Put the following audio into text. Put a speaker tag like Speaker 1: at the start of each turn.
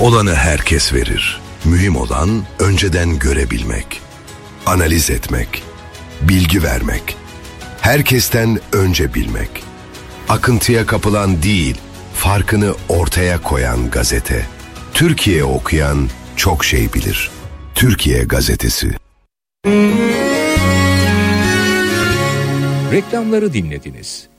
Speaker 1: Olanı herkes verir. Mühim olan önceden görebilmek, analiz etmek, bilgi vermek, herkesten önce bilmek. Akıntıya kapılan değil, farkını ortaya koyan gazete. Türkiye okuyan çok şey bilir. Türkiye Gazetesi.
Speaker 2: Reklamları dinlediniz.